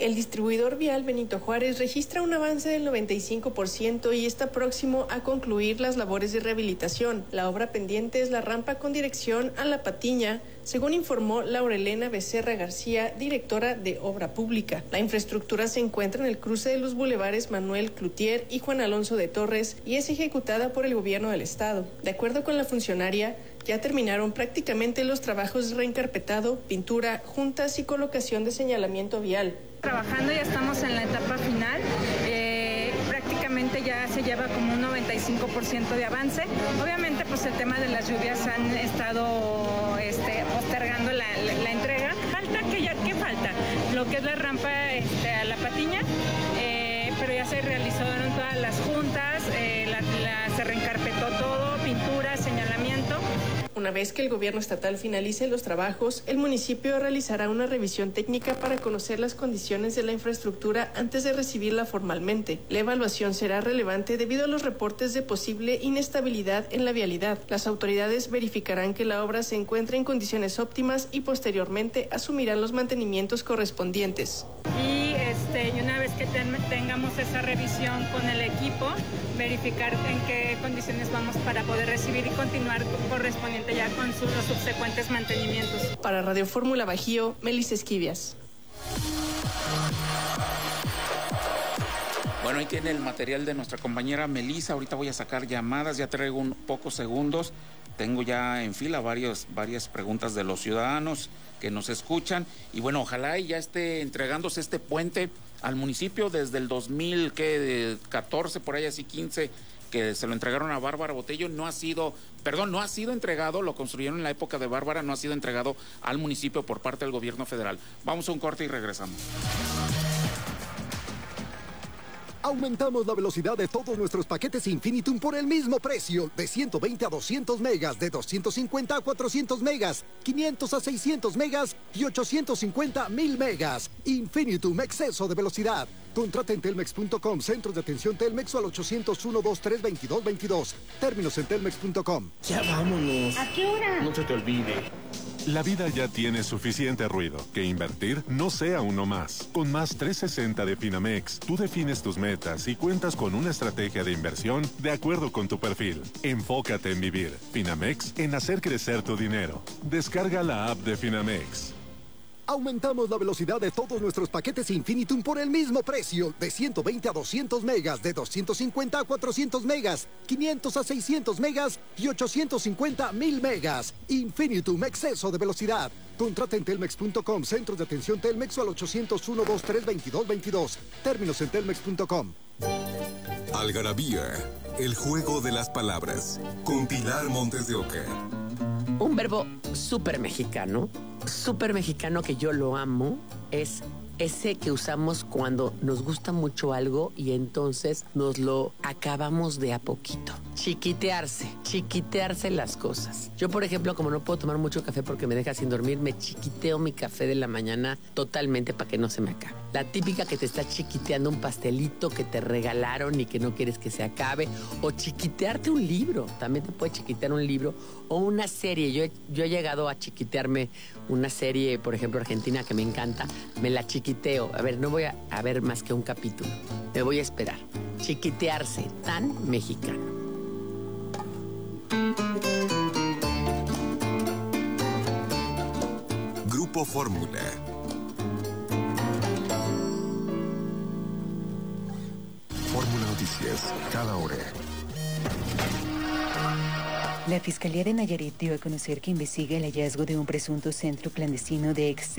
El distribuidor vial Benito Juárez registra un avance del 95% y está próximo a concluir las labores de rehabilitación. La obra pendiente es la rampa con dirección a La Patiña, según informó Laurelena Becerra García, directora de Obra Pública. La infraestructura se encuentra en el cruce de los bulevares Manuel Cloutier y Juan Alonso de Torres y es ejecutada por el gobierno del estado. De acuerdo con la funcionaria, ya terminaron prácticamente los trabajos de reencarpetado, pintura, juntas y colocación de señalamiento vial. Trabajando, ya estamos en la etapa final. Prácticamente ya se lleva como un 95% de avance. Obviamente, pues el tema de las lluvias han estado postergando la entrega. ¿Qué falta? Lo que es la rampa a La Patiña, pero ya se realizaron todas las juntas, se reencarpetó todo, pintura, señalamiento. Una vez que el gobierno estatal finalice los trabajos, el municipio realizará una revisión técnica para conocer las condiciones de la infraestructura antes de recibirla formalmente. La evaluación será relevante debido a los reportes de posible inestabilidad en la vialidad. Las autoridades verificarán que la obra se encuentre en condiciones óptimas y posteriormente asumirán los mantenimientos correspondientes. Y una vez que tengamos esa revisión con el equipo, verificar en qué condiciones vamos para poder recibir y continuar correspondiente ya con los subsecuentes mantenimientos. Para Radio Fórmula Bajío, Melissa Esquivias. Bueno, ahí tiene el material de nuestra compañera Melissa. Ahorita voy a sacar llamadas, ya traigo unos pocos segundos. Tengo ya en fila varias preguntas de los ciudadanos que nos escuchan. Y bueno, ojalá y ya esté entregándose este puente al municipio desde el 2014, por ahí así 15, que se lo entregaron a Bárbara Botello. No ha sido entregado, lo construyeron en la época de Bárbara, no ha sido entregado al municipio por parte del gobierno federal. Vamos a un corte y regresamos. Aumentamos la velocidad de todos nuestros paquetes Infinitum por el mismo precio, de 120 a 200 megas, de 250 a 400 megas, 500 a 600 megas y 850 a 1000 megas. Infinitum, exceso de velocidad. Contrata en telmex.com, centros de atención Telmex o al 801-2322-22. Términos en telmex.com. Ya vámonos. ¿A qué hora? No se te olvide. La vida ya tiene suficiente ruido. Que invertir no sea uno más. Con Más 360 de Finamex, tú defines tus metas y cuentas con una estrategia de inversión de acuerdo con tu perfil. Enfócate en vivir. Finamex, en hacer crecer tu dinero. Descarga la app de Finamex. Aumentamos la velocidad de todos nuestros paquetes Infinitum por el mismo precio, de 120 a 200 megas, de 250 a 400 megas, 500 a 600 megas y 850 a 1000 megas. Infinitum, exceso de velocidad. Contrata en telmex.com, centros de atención Telmex o al 801-2322-22. Términos en telmex.com. Algarabía, el juego de las palabras, con Pilar Montes de Oca. Un verbo súper mexicano que yo lo amo, es ese que usamos cuando nos gusta mucho algo y entonces nos lo acabamos de a poquito. Chiquitearse las cosas. Yo, por ejemplo, como no puedo tomar mucho café porque me deja sin dormir, me chiquiteo mi café de la mañana totalmente para que no se me acabe. La típica que te está chiquiteando un pastelito que te regalaron y que no quieres que se acabe, o chiquitearte un libro, también te puede chiquitear un libro, o una serie. Yo he llegado a chiquitearme una serie, por ejemplo, argentina, que me encanta, me la chiquiteo. A ver, no voy a ver más que un capítulo, me voy a esperar. Chiquitearse, tan mexicano. Grupo Fórmula. Fórmula Noticias, cada hora. La Fiscalía de Nayarit dio a conocer que investiga el hallazgo de un presunto centro clandestino de